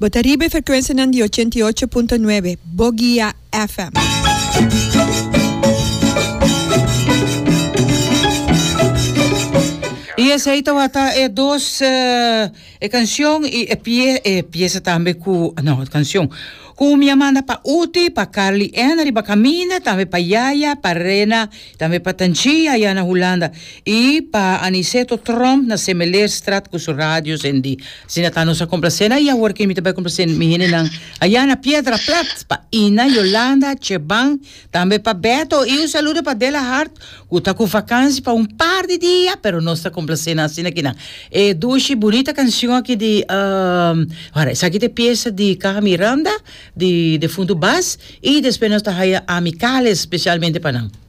Botaribe frequenza di 88.9 Bogia FM. E essa aí é duas canção e pieza também com não canção com minha manda para Uti, para Carly Henry, para Camina, também para Yaya, para Rena, também para Tanchia, aí na Holanda, e para Aniceto Trump na Semelerstraat com os rádios em di. Se não está nossa complacena, e a working me também complacena, me hinenang, aí na Piedra Plat, para Ina, Yolanda, Cheban, também para Beto, e um saludo para Dela Hart, que está com vacância para par de dias, pero não está complacena assim aqui não. E duas bonita canção aqui de, olha, essa aqui é peça de Carla Miranda, de fundo bass e depois nós está aí amicales especialmente para nós.